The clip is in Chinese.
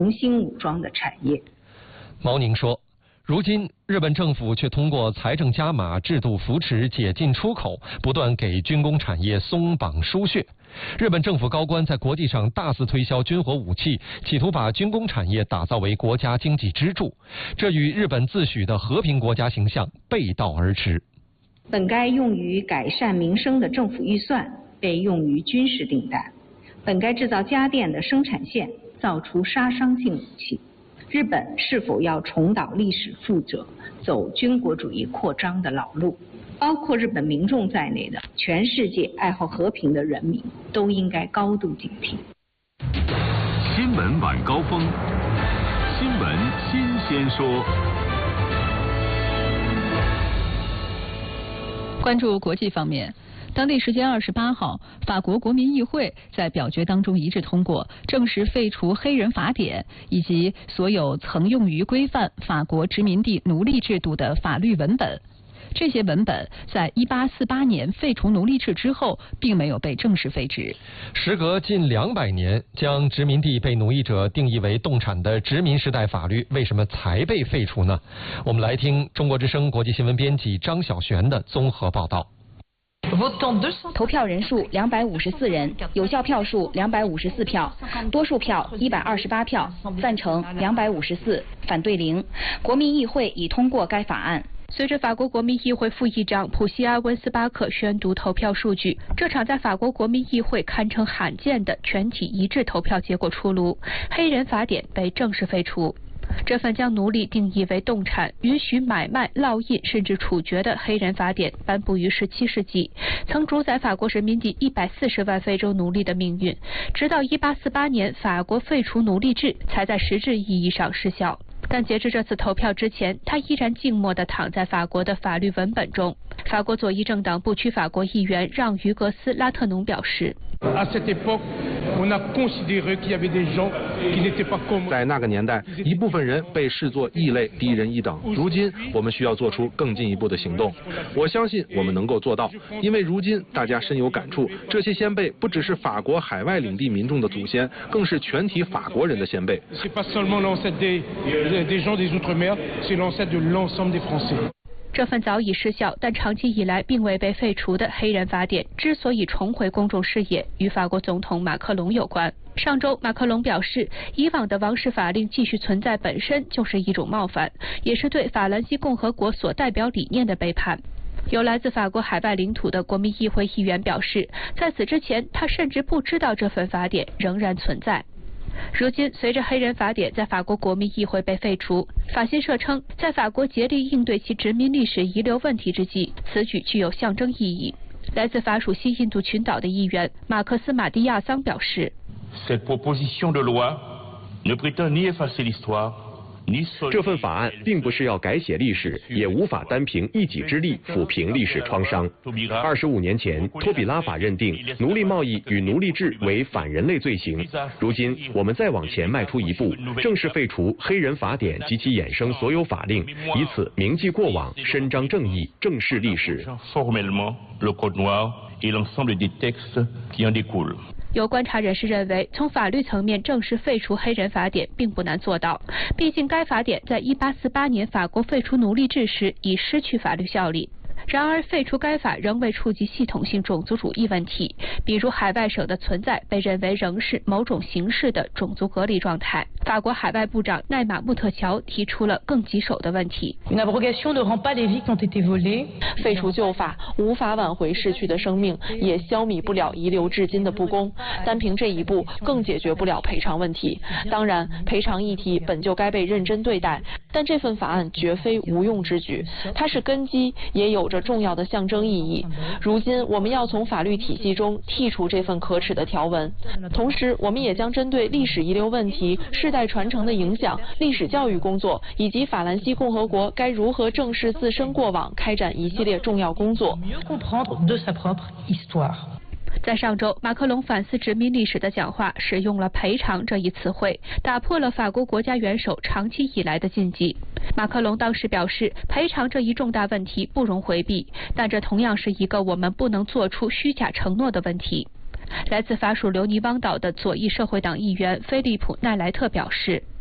重新武装的产业。 毛宁说，如今日本政府却通过财政加码、制度扶持、解禁出口，不断给军工产业松绑输血。日本政府高官在国际上大肆推销军火武器，企图把军工产业打造为国家经济支柱，这与日本自诩的和平国家形象背道而驰。 本该用于改善民生的政府预算被用于军事订单，本该制造家电的生产线造出杀伤性武器。日本是否要重蹈历史覆辙，走军国主义扩张的老路？包括日本民众在内的全世界爱好和平的人民都应该高度警惕。 新闻晚高峰，新闻新鲜说。 关注国际方面，当地时间28号，法国国民议会在表决当中一致通过正式废除黑人法典以及所有曾用于规范法国殖民地奴隶制度的法律文本。这些文本在1848年废除奴隶制之后，并没有被正式废止。 时隔近200年，将殖民地被奴役者定义为动产的殖民时代法律，为什么才被废除呢？我们来听中国之声国际新闻编辑张晓璇的综合报道。 投票人数254人，有效票数254票，多数票128票，赞成254，反对0。国民议会已通过该法案。 随着法国国民议会副议长普西阿温斯巴克宣读投票数据，这场在法国国民议会堪称罕见的全体一致投票结果出炉，黑人法典被正式废除。这份将奴隶定义为动产、允许买卖、烙印甚至处决的黑人法典颁布于17世纪，曾主宰法国人民近140万非洲奴隶的命运。直到1848年，法国废除奴隶制，才在实质意义上失效。但截至这次投票之前，它依然静默地躺在法国的法律文本中。法国左翼政党不屈法国议员让·于格斯·拉特农表示， 在那个年代，一部分人被视作异类、低人一等。如今，我们需要做出更进一步的行动。我相信我们能够做到，因为如今大家深有感触，这些先辈不只是法国海外领地民众的祖先，更是全体法国人的先辈。 这份早已失效但长期以来并未被废除的黑人法典之所以重回公众视野，与法国总统马克龙有关。上周，马克龙表示，以往的王室法令继续存在本身就是一种冒犯，也是对法兰西共和国所代表理念的背叛。有来自法国海外领土的国民议会议员表示，在此之前，他甚至不知道这份法典仍然存在。如今，随着黑人法典在法国国民议会被废除，法新社称，在法国竭力应对其殖民历史遗留问题之际，此举具有象征意义。来自法属西印度群岛的议员马克思·马蒂亚桑表示， 这份法案并不是要改写历史，也无法单凭一己之力抚平历史创伤。25年前，托比拉法认定奴隶贸易与奴隶制为反人类罪行。如今，我们再往前迈出一步，正式废除黑人法典及其衍生所有法令，以此铭记过往，伸张正义，正视历史。 有观察人士认为，从法律层面正式废除黑人法典并不难做到，毕竟该法典在1848年法国废除奴隶制时已失去法律效力。然而，废除该法仍未触及系统性种族主义问题，比如海外省的存在被认为仍是某种形式的种族隔离状态。法国海外部长奈马穆特乔提出了更棘手的问题： 废除旧法无法挽回逝去的生命，也消弭不了遗留至今的不公。单凭这一步，更解决不了赔偿问题。当然，赔偿议题本就该被认真对待，但这份法案绝非无用之举，它是根基，也有着重要的象征意义。如今，我们要从法律体系中剔除这份可耻的条文，同时，我们也将针对历史遗留问题、世代传承的影响、历史教育工作以及法兰西共和国该如何正视自身过往，开展一系列重要工作。 在上周，马克龙反思殖民历史的讲话使用了赔偿这一词汇，打破了法国国家元首长期以来的禁忌。马克龙当时表示，赔偿这一重大问题不容回避，但这同样是一个我们不能做出虚假承诺的问题。 来自法属留尼汪岛的左翼社会党议员菲利普·奈莱特表示。